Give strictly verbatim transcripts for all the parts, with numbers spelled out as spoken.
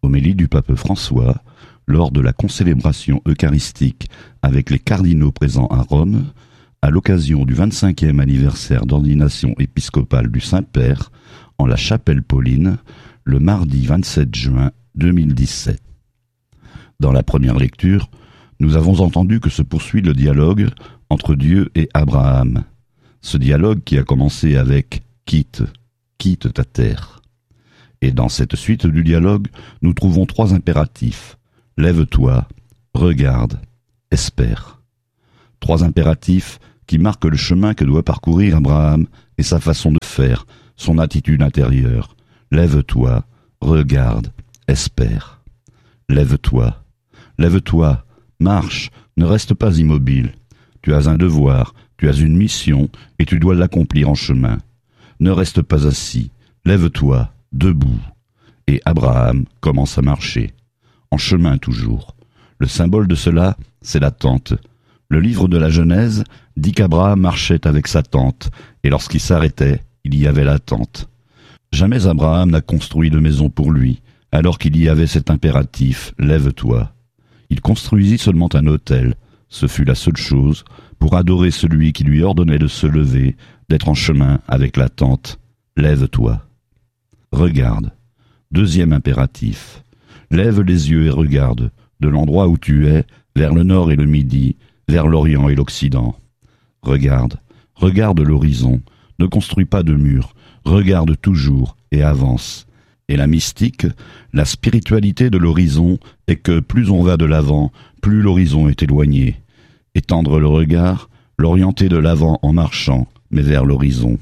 Homélie du pape François lors de la concélébration eucharistique avec les cardinaux présents à Rome, à l'occasion du vingt-cinquième anniversaire d'ordination épiscopale du Saint-Père en la chapelle Pauline, le mardi vingt-sept juin deux mille dix-sept. Dans la première lecture, nous avons entendu que se poursuit le dialogue entre Dieu et Abraham. Ce dialogue qui a commencé avec « quitte, quitte ta terre ». Et dans cette suite du dialogue, nous trouvons trois impératifs. Lève-toi, regarde, espère. Trois impératifs qui marquent le chemin que doit parcourir Abraham et sa façon de faire, son attitude intérieure. Lève-toi, regarde, espère. Lève-toi, lève-toi, marche, ne reste pas immobile. Tu as un devoir, tu as une mission et tu dois l'accomplir en chemin. Ne reste pas assis, lève-toi, debout. Et Abraham commence à marcher, en chemin toujours. Le symbole de cela, c'est la tente. Le livre de la Genèse dit qu'Abraham marchait avec sa tente, et lorsqu'il s'arrêtait, il y avait la tente. Jamais Abraham n'a construit de maison pour lui, alors qu'il y avait cet impératif « Lève-toi ». Il construisit seulement un autel, ce fut la seule chose, pour adorer celui qui lui ordonnait de se lever, d'être en chemin avec la tente « Lève-toi ». Regarde. Deuxième impératif. Lève les yeux et regarde, de l'endroit où tu es, vers le nord et le midi, vers l'Orient et l'Occident. Regarde, regarde l'horizon, ne construis pas de mur, regarde toujours et avance. Et la mystique, la spiritualité de l'horizon est que plus on va de l'avant, plus l'horizon est éloigné. Étendre le regard, l'orienter de l'avant en marchant, mais vers l'horizon.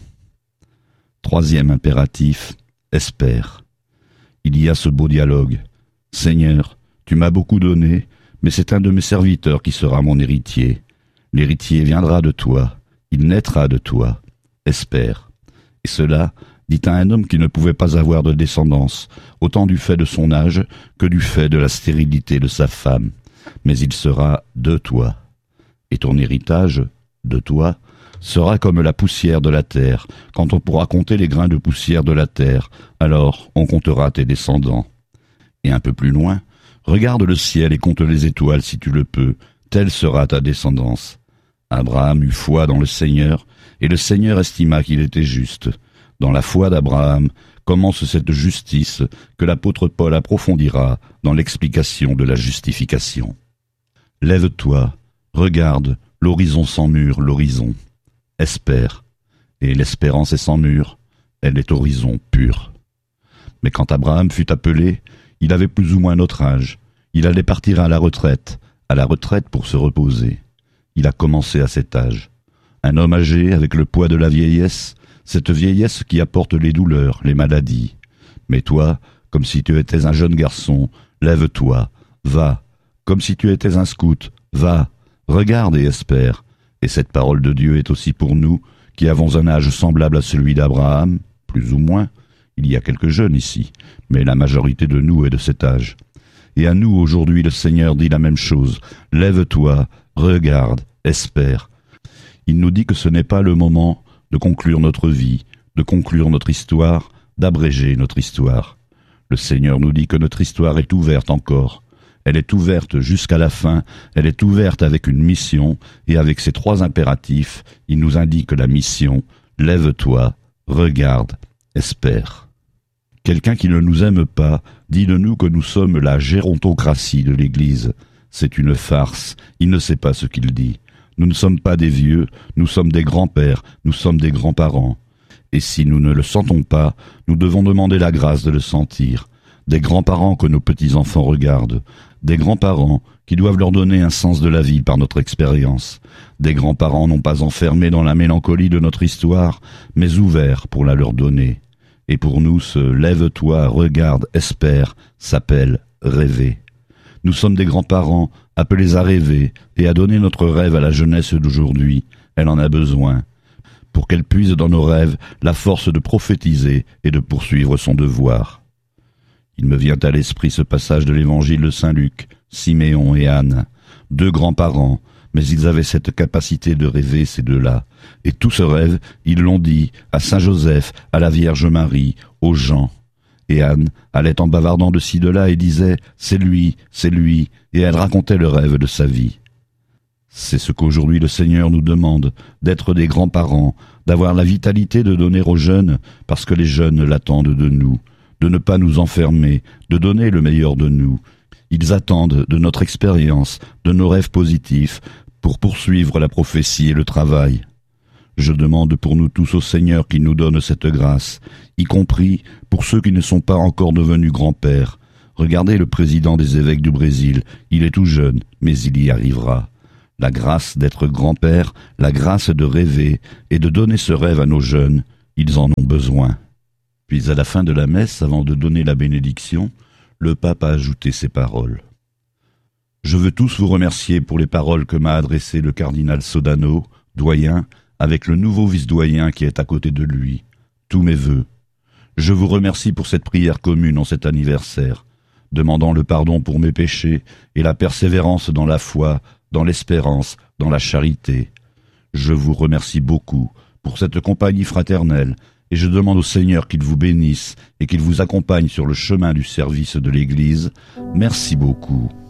Troisième impératif, espère. Il y a ce beau dialogue. Seigneur, tu m'as beaucoup donné, mais c'est un de mes serviteurs qui sera mon héritier. L'héritier viendra de toi, il naîtra de toi. Espère. Et cela, dit à un homme qui ne pouvait pas avoir de descendance, autant du fait de son âge que du fait de la stérilité de sa femme. Mais il sera de toi. Et ton héritage, de toi, sera comme la poussière de la terre. Quand on pourra compter les grains de poussière de la terre, alors on comptera tes descendants. Et un peu plus loin, regarde le ciel et compte les étoiles si tu le peux, telle sera ta descendance. Abraham eut foi dans le Seigneur, et le Seigneur estima qu'il était juste. Dans la foi d'Abraham commence cette justice que l'apôtre Paul approfondira dans l'explication de la justification. Lève-toi, regarde, l'horizon sans mur, l'horizon. Espère, et l'espérance est sans mur, elle est horizon pur. Mais quand Abraham fut appelé, il avait plus ou moins notre âge. Il allait partir à la retraite, à la retraite pour se reposer. Il a commencé à cet âge. Un homme âgé avec le poids de la vieillesse, cette vieillesse qui apporte les douleurs, les maladies. Mais toi, comme si tu étais un jeune garçon, lève-toi, va. Comme si tu étais un scout, va, regarde et espère. Et cette parole de Dieu est aussi pour nous, qui avons un âge semblable à celui d'Abraham, plus ou moins. Il y a quelques jeunes ici, mais la majorité de nous est de cet âge. Et à nous, aujourd'hui, le Seigneur dit la même chose. Lève-toi, regarde, espère. Il nous dit que ce n'est pas le moment de conclure notre vie, de conclure notre histoire, d'abréger notre histoire. Le Seigneur nous dit que notre histoire est ouverte encore. Elle est ouverte jusqu'à la fin, elle est ouverte avec une mission, et avec ces trois impératifs, il nous indique la mission, lève-toi, regarde, espère. Quelqu'un qui ne nous aime pas dit de nous que nous sommes la gérontocratie de l'Église. C'est une farce, il ne sait pas ce qu'il dit. Nous ne sommes pas des vieux, nous sommes des grands-pères, nous sommes des grands-parents. Et si nous ne le sentons pas, nous devons demander la grâce de le sentir. Des grands-parents que nos petits-enfants regardent, des grands-parents qui doivent leur donner un sens de la vie par notre expérience, des grands-parents non pas enfermés dans la mélancolie de notre histoire, mais ouverts pour la leur donner. Et pour nous, ce « lève-toi, regarde, espère » s'appelle « rêver ». Nous sommes des grands-parents appelés à rêver et à donner notre rêve à la jeunesse d'aujourd'hui. Elle en a besoin, pour qu'elle puise dans nos rêves la force de prophétiser et de poursuivre son devoir. Il me vient à l'esprit ce passage de l'évangile de Saint Luc, Siméon et Anne, deux grands-parents, mais ils avaient cette capacité de rêver, ces deux-là. Et tout ce rêve, ils l'ont dit à Saint Joseph, à la Vierge Marie, aux gens. Et Anne allait en bavardant de ci de là et disait « c'est lui, c'est lui », et elle racontait le rêve de sa vie. C'est ce qu'aujourd'hui le Seigneur nous demande, d'être des grands-parents, d'avoir la vitalité de donner aux jeunes, parce que les jeunes l'attendent de nous, de ne pas nous enfermer, de donner le meilleur de nous. Ils attendent de notre expérience, de nos rêves positifs, pour poursuivre la prophétie et le travail. Je demande pour nous tous au Seigneur qu'il nous donne cette grâce, y compris pour ceux qui ne sont pas encore devenus grands-pères. Regardez le président des évêques du Brésil, il est tout jeune, mais il y arrivera. La grâce d'être grand-père, la grâce de rêver et de donner ce rêve à nos jeunes, ils en ont besoin. Puis à la fin de la messe, avant de donner la bénédiction, le pape a ajouté ces paroles. Je veux tous vous remercier pour les paroles que m'a adressées le cardinal Sodano, doyen, avec le nouveau vice-doyen qui est à côté de lui. Tous mes vœux. Je vous remercie pour cette prière commune en cet anniversaire, demandant le pardon pour mes péchés et la persévérance dans la foi, dans l'espérance, dans la charité. Je vous remercie beaucoup pour cette compagnie fraternelle et je demande au Seigneur qu'il vous bénisse et qu'il vous accompagne sur le chemin du service de l'Église. Merci beaucoup.